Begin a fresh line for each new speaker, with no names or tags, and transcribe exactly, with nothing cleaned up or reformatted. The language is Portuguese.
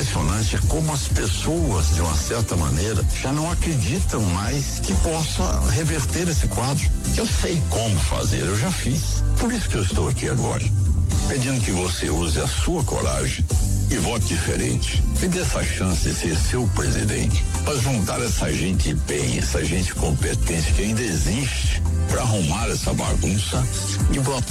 impressionante como as pessoas, de uma certa maneira, já não acreditam mais que possa reverter esse quadro. Eu sei como fazer, eu já fiz. Por isso que eu estou aqui agora, pedindo que você use a sua coragem e vote diferente. Me dê essa chance de ser seu presidente, para juntar essa gente bem, essa gente competente que ainda existe, para arrumar essa bagunça e botar